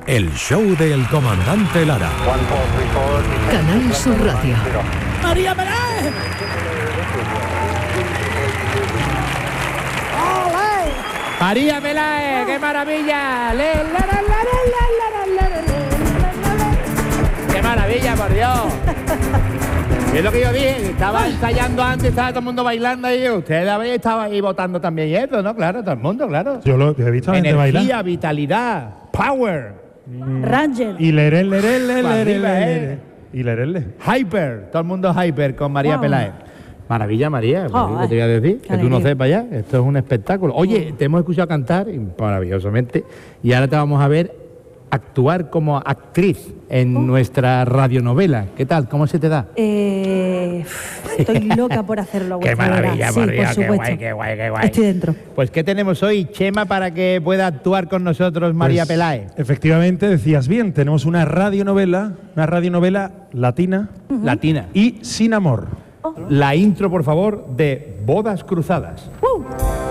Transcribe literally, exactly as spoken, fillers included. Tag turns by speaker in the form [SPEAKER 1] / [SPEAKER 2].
[SPEAKER 1] El show del comandante Lara.
[SPEAKER 2] Canal Sur Radio.
[SPEAKER 3] María Peláez.
[SPEAKER 4] María Peláez, qué maravilla. Le, la, la, la, la, la, la, la, la. Qué maravilla, por Dios. Es lo que yo dije, estaba ensayando antes, estaba todo el mundo bailando y ustedes habéis estado ahí votando también y eso, ¿no? Claro, todo el mundo, claro.
[SPEAKER 5] Yo lo he visto a la gente
[SPEAKER 4] Energía,
[SPEAKER 5] bailar.
[SPEAKER 4] vitalidad, power.
[SPEAKER 5] Mm.
[SPEAKER 3] Ranger.
[SPEAKER 5] Y lerel, lerel, lerel,
[SPEAKER 4] Pa'
[SPEAKER 5] lerel,
[SPEAKER 4] arriba,
[SPEAKER 5] lerel.
[SPEAKER 4] ¿eh?
[SPEAKER 5] Y lerel.
[SPEAKER 4] Hyper, todo el mundo hyper con María
[SPEAKER 3] Wow.
[SPEAKER 4] Peláez. Maravilla, María,
[SPEAKER 3] Oh,
[SPEAKER 4] ¿qué te voy a decir?
[SPEAKER 3] qué
[SPEAKER 4] Que tú no
[SPEAKER 3] alegría.
[SPEAKER 4] sepas ya, esto es un espectáculo. Oye, te hemos escuchado cantar y maravillosamente y ahora te vamos a ver actuar como actriz en
[SPEAKER 3] Oh.
[SPEAKER 4] nuestra radionovela. ¿Qué tal? ¿Cómo se te da?
[SPEAKER 3] Eh, estoy loca por hacerlo. a
[SPEAKER 4] Qué
[SPEAKER 3] vuestra
[SPEAKER 4] maravilla,
[SPEAKER 3] vera. Sí,
[SPEAKER 4] por Dios,
[SPEAKER 3] por
[SPEAKER 4] qué
[SPEAKER 3] supuesto.
[SPEAKER 4] guay, qué guay, qué guay.
[SPEAKER 3] Estoy dentro.
[SPEAKER 4] Pues ¿qué tenemos hoy, Chema, para que pueda actuar con nosotros María
[SPEAKER 5] Pues,
[SPEAKER 4] Peláez?
[SPEAKER 5] Efectivamente, decías bien, tenemos una radionovela, una radionovela latina
[SPEAKER 4] Latina.
[SPEAKER 5] y sin amor.
[SPEAKER 4] La intro, por favor, de Bodas Cruzadas.
[SPEAKER 3] Uh,